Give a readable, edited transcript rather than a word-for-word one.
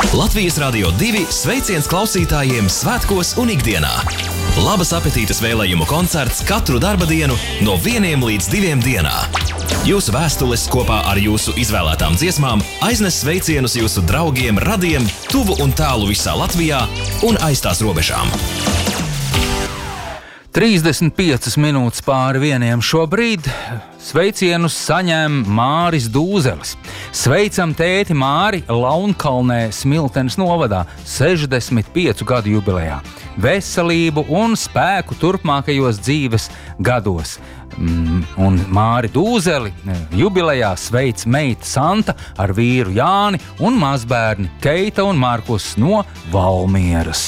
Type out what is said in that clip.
Latvijas Radio 2 sveiciens klausītājiem svētkos un ikdienā. Labas apetītes vēlējumu koncerts katru darba dienu no 1 līdz 2 dienā. Jūsu vēstules kopā ar jūsu izvēlētām dziesmām aiznes sveicienus jūsu draugiem, radiem, tuvu un tālu visā Latvijā un aiz tās robežām. 35 minūtes pāri 1 šobrīd sveicienus saņem Māris Dūzelis. Sveicam tēti Māri Launkalnē, Smiltenes novadā, 65 gadu jubilejā. Veselību un spēku turpmākajos dzīves gados. Un Māri Dūzeli jubilejā sveic meita Santa ar vīru Jāni un mazbērni Keita un Markus no Valmieras.